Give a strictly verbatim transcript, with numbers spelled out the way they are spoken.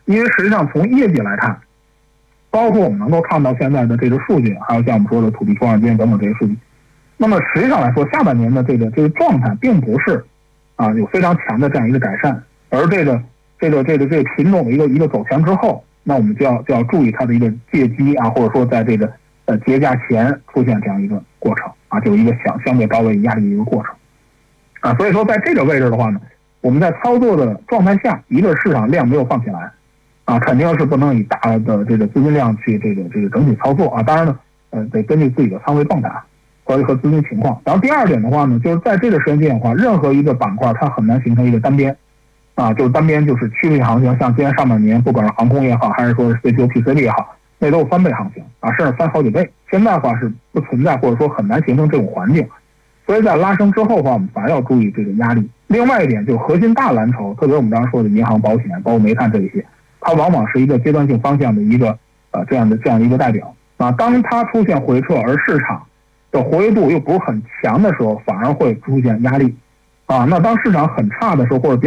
因为实际上从业绩来看，包括我们能够看到现在的这个数据，还有像我们说的土地出让金等等这些数据，那么实际上来说，下半年的这个这个状态并不是啊有非常强的这样一个改善，而这个这个这个这个品种的一个一个走强之后，那我们就要就要注意它的一个借机啊，或者说在这个呃节假前出现这样一个过程啊，就一个相相对高位压力的一个过程啊，所以说在这个位置的话呢，我们在操作的状态下，一个市场量没有放起来啊，肯定是不能以大的这个资金量去这个这个整体操作啊，当然呢，呃，得根据自己的仓位状态和和资金情况。然后第二点的话呢，就是在这个时间点的话，任何一个板块它很难形成一个单边。啊，就是单边就是趋势性行情，像今年上半年，不管是航空也好，还是说是 C P U P C D 也好，那都是翻倍行情啊，甚至翻好几倍。现在的话是不存在，或者说很难形成这种环境，所以在拉升之后的话，我们反而要注意这个压力。另外一点就是核心大蓝筹，特别我们刚刚说的银行、保险，包括煤炭这一些，它往往是一个阶段性方向的一个呃这样的这样一个代表啊。当它出现回撤，而市场的活跃度又不是很强的时候，反而会出现压力啊。那当市场很差的时候，或者